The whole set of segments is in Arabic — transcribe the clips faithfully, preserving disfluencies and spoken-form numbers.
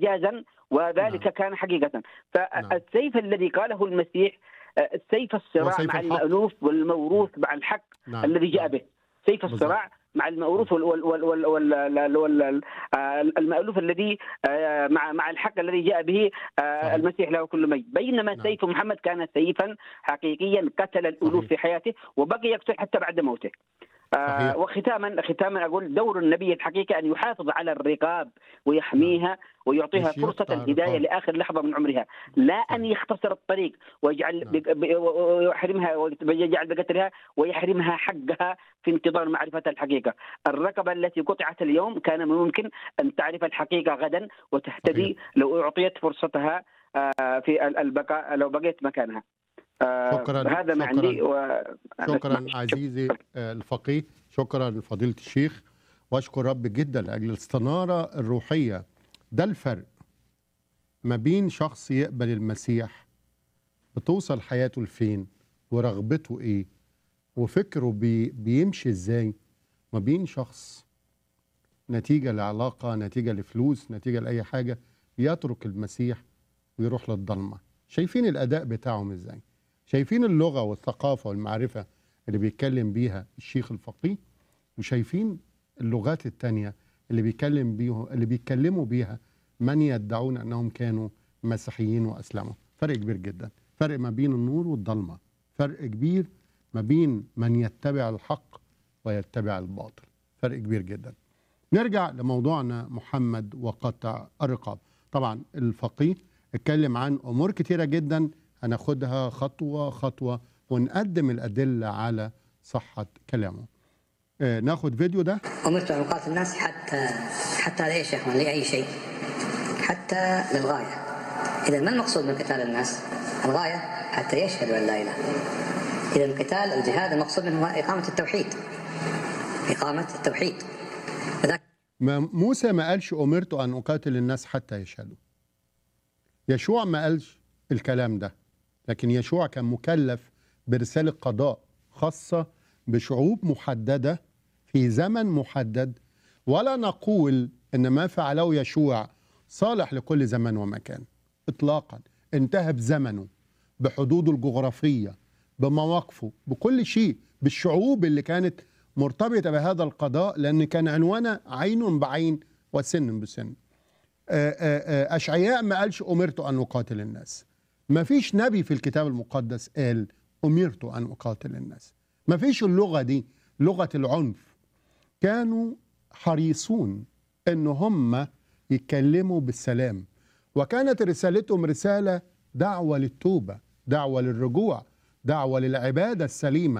مجازا وذلك نعم. كان حقيقة. نعم. فالسيف الذي قاله المسيح سيف الصراع وسيف مع الحق. المألوف والموروث مع الحق نعم. الذي جاء نعم. به، سيف بالضبط. الصراع مع الموروث وال- وال- وال- وال- وال- وال- وال- آه، المألوف الذي آه، مع مع الحق الذي جاء به آه، صحيح. المسيح له كل مجد. بينما نعم. سيف محمد كان سيفا حقيقيا قتل الألوف صحيح. في حياته وبقي يقتل حتى بعد موته. آه، صحيح. وختاما ختاما اقول دور النبي الحقيقه ان يحافظ على الرقاب ويحميها ويعطيها مش فرصه يقطع الهدايه الرقاب. لاخر لحظه من عمرها، لا ان صحيح. يختصر الطريق ويجعل نعم. بق- ب- ويحرمها ويجعل بقتلها ويحرمها حقها في انتظار معرفه الحقيقه. الرقبه التي قطعت اليوم كان ممكن ان تعرف الحقيقه غدا وتهتدي صحيح. لو اعطيت فرصتها آه، في البقاء لو بقيت مكانها. آه، شكرا هذا ما شكرا عندي و... شكرا عزيزي آه، الفقيه، شكرا لفضيلة الشيخ، واشكر رب جدا لاجل الاستنارة الروحية. ده الفرق ما بين شخص يقبل المسيح بتوصل حياته لفين ورغبته ايه وفكره بي بيمشي ازاي، ما بين شخص نتيجة لعلاقة، نتيجة لفلوس، نتيجة لأي حاجة يترك المسيح ويروح للضلمة. شايفين الأداء بتاعهم ازاي؟ شايفين اللغة والثقافة والمعرفة اللي بيتكلم بيها الشيخ الفقيه، وشايفين اللغات التانية اللي بيتكلم بيه اللي بيتكلموا بيها من يدعون أنهم كانوا مسيحيين وأسلموا. فرق كبير جدا، فرق ما بين النور والضلمة، فرق كبير ما بين من يتبع الحق ويتبع الباطل، فرق كبير جدا. نرجع لموضوعنا محمد وقطع الرقاب. طبعا الفقيه اتكلم عن أمور كتيرة جدا، هناخدها خطوة خطوة ونقدم الأدلة على صحة كلامه. آه ناخد فيديو ده. أمرت أن أقاتل الناس حتى حتى على إيش يا أخوان؟ لأي شيء، حتى للغاية. إذا ما المقصود من قتال الناس؟ الغاية حتى يشهدوا أن لا إله. إذا القتال الجهاد المقصود منه هو إقامة التوحيد، إقامة التوحيد. فذاك ما موسى ما قالش أمرت أن أقاتل الناس حتى يشهدوا. يشوع ما قالش الكلام ده، لكن يشوع كان مكلف برسالة قضاء خاصة بشعوب محددة في زمن محدد، ولا نقول إن ما فعله يشوع صالح لكل زمان ومكان إطلاقا. انتهى بزمنه، بحدوده الجغرافية، بمواقفه، بكل شيء، بالشعوب اللي كانت مرتبطة بهذا القضاء، لأن كان عنوانه عين بعين وسن بسن. أشعياء ما قالش أمرت أن أقاتل الناس. ما فيش نبي في الكتاب المقدس قال أمرت أن أقاتل الناس. ما فيش اللغة دي، لغة العنف. كانوا حريصون أن هم يتكلموا بالسلام، وكانت رسالتهم رسالة دعوة للتوبة، دعوة للرجوع، دعوة للعبادة السليمة،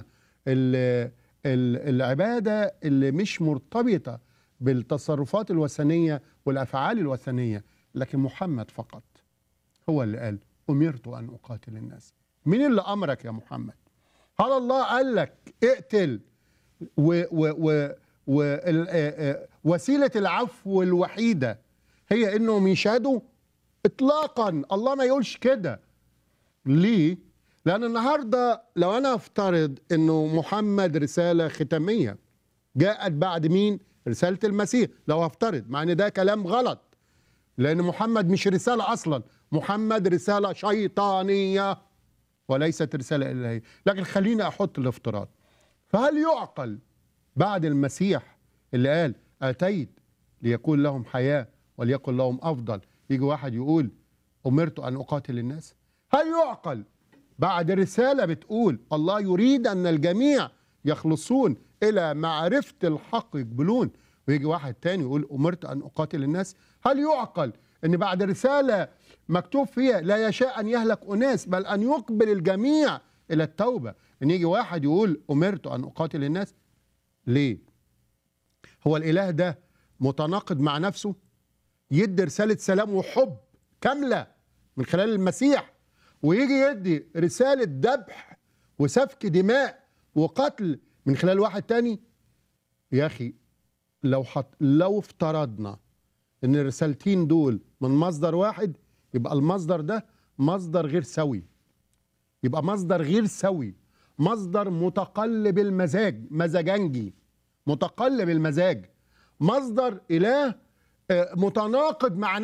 العبادة اللي مش مرتبطة بالتصرفات الوثنية والأفعال الوثنية. لكن محمد فقط هو اللي قال أمرت أن أقاتل الناس. مين اللي أمرك يا محمد؟ هل الله قال لك اقتل؟ و و و و وسيلة العفو الوحيدة هي إنهم يشهدوا؟ إطلاقا، الله ما يقولش كده. ليه؟ لأن النهاردة لو أنا أفترض إنه محمد رسالة ختامية جاءت بعد مين؟ رسالة المسيح. لو أفترض، مع إن ده كلام غلط، لأن محمد مش رسالة أصلا، محمد رسالة شيطانية وليست رسالة إلهية. لكن خليني أحط الافتراض. فهل يعقل بعد المسيح اللي قال أتيت ليكون لهم حياة وليكن لهم أفضل، يجي واحد يقول أمرت أن أقاتل الناس؟ هل يعقل بعد رسالة بتقول الله يريد أن الجميع يخلصون إلى معرفة الحق يقبلون، ويجي واحد تاني يقول أمرت أن أقاتل الناس؟ هل يعقل أن بعد رسالة مكتوب فيها لا يشاء أن يهلك أناس بل أن يقبل الجميع إلى التوبة، أن يجي واحد يقول أمرت أن أقاتل الناس؟ ليه؟ هو الإله ده متناقض مع نفسه؟ يدي رسالة سلام وحب كاملة من خلال المسيح، ويجي يدي رسالة ذبح وسفك دماء وقتل من خلال واحد تاني؟ يا أخي لو حط لو افترضنا ان الرسالتين دول من مصدر واحد، يبقى المصدر ده مصدر غير سوي، يبقى مصدر غير سوي، مصدر متقلب المزاج، مزاجنجي، متقلب المزاج، مصدر إله متناقض مع